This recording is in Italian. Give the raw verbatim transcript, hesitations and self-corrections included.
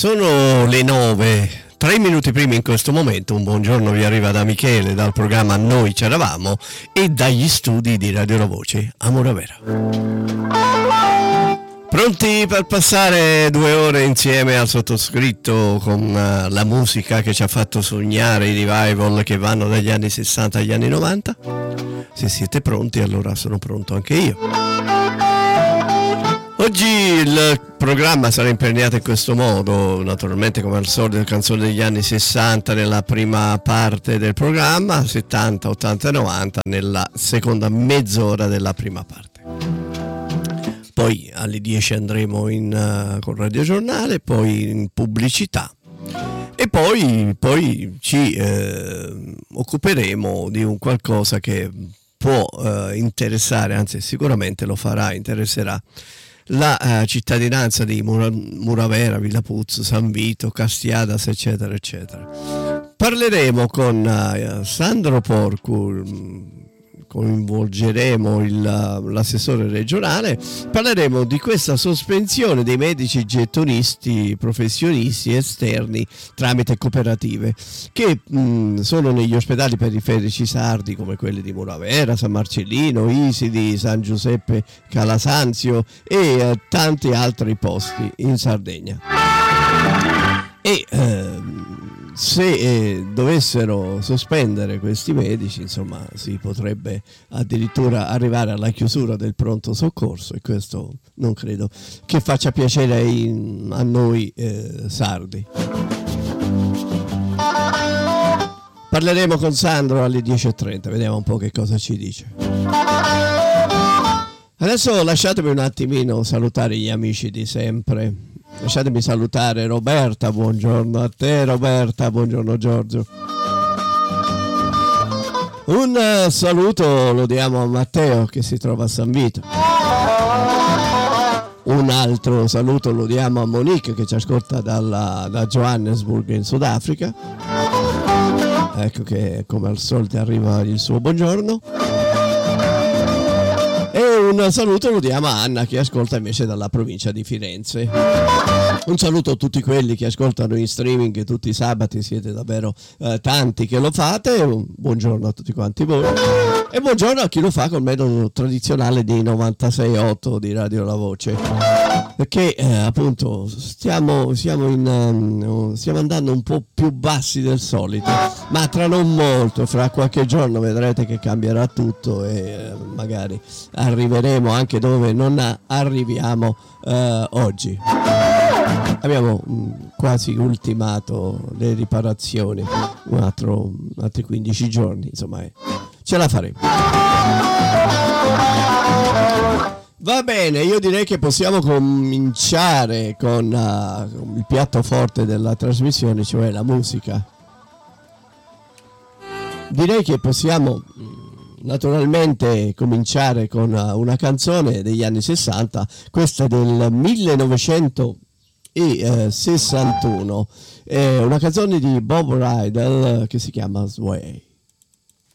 Sono le nove, tre minuti prima in questo momento. Un buongiorno vi arriva da Michele, dal programma Noi c'eravamo e dagli studi di Radio La Voce a Muravera. Pronti per passare due ore insieme al sottoscritto con uh, la musica che ci ha fatto sognare, i revival che vanno dagli anni sessanta agli anni novanta? Se siete pronti, allora sono pronto anche io. Oggi il programma sarà imperniato in questo modo, naturalmente come al solito canzoni degli anni sessanta nella prima parte del programma, settanta, ottanta e novanta nella seconda mezz'ora della prima parte. Poi alle dieci andremo in, uh, con Radio Giornale, poi in pubblicità e poi, poi ci eh, occuperemo di un qualcosa che può eh, interessare, anzi sicuramente lo farà, interesserà la uh, cittadinanza di Mura- Muravera, Villa Puzzo, San Vito, Castiadas, eccetera, eccetera. Parleremo con uh, Sandro Porcu, coinvolgeremo il, l'assessore regionale, parleremo di questa sospensione dei medici gettonisti professionisti esterni tramite cooperative che mh, sono negli ospedali periferici sardi come quelli di Muravera, San Marcellino, Isidi, San Giuseppe Calasanzio e eh, tanti altri posti in Sardegna. E ehm, se eh, dovessero sospendere questi medici, insomma, si potrebbe addirittura arrivare alla chiusura del pronto soccorso, e questo non credo che faccia piacere ai, a noi eh, sardi. Parleremo con Sandro alle dieci e trenta, vediamo un po' che cosa ci dice. Adesso lasciatemi un attimino salutare gli amici di sempre. Lasciatemi salutare Roberta, buongiorno a te Roberta, buongiorno Giorgio. Un uh, saluto lo diamo a Matteo che si trova a San Vito. Un altro saluto lo diamo a Monique che ci ascolta dalla, da Johannesburg in Sudafrica. Ecco che come al solito arriva il suo buongiorno. E un saluto lo diamo a Anna che ascolta invece dalla provincia di Firenze. Un saluto a tutti quelli che ascoltano in streaming tutti i sabati, siete davvero eh, tanti che lo fate. Un buongiorno a tutti quanti voi e buongiorno a chi lo fa col metodo tradizionale di novantasei virgola otto di Radio La Voce, perché eh, appunto stiamo, siamo, in, um, stiamo andando un po' più bassi del solito, ma tra non molto, fra qualche giorno vedrete che cambierà tutto e eh, magari arriveremo anche dove non arriviamo eh, oggi. Abbiamo mh, quasi ultimato le riparazioni, un altro, altri quindici giorni, insomma eh, ce la faremo. Va bene, io direi che possiamo cominciare con, uh, con il piatto forte della trasmissione, cioè la musica. Direi che possiamo naturalmente cominciare con uh, una canzone degli anni sessanta, questa del millenovecentosessantuno, è una canzone di Bob Rydell che si chiama Sway.